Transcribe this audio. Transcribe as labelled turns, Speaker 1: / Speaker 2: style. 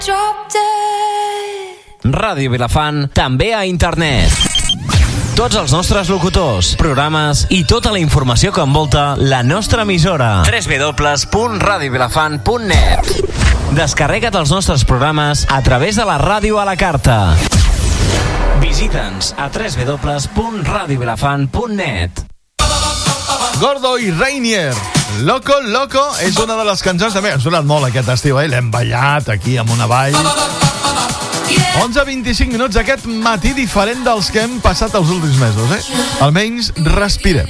Speaker 1: Ràdio Vilafant, també a internet. Tots els nostres locutors, programes i tota la informació que envolta la nostra emissora. www.radiovilafant.net. Descarrega't els nostres programes a través de la ràdio a la carta. Visita'ns a www.radiovilafant.net.
Speaker 2: Gordo i Rainier, Loco Loco, és una de les cançons també. Ens ha donat molt aquest estiu, l'hem ballat aquí amb una ball. 11:25 minuts, aquest matí diferent dels que hem passat els últims mesos, Almenys respirem.